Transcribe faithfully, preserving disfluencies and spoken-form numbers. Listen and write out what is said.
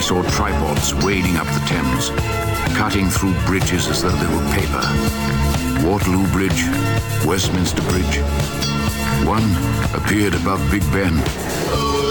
saw tripods wading up the Thames, cutting through bridges as though they were paper. Waterloo Bridge, Westminster Bridge. One appeared above Big Ben.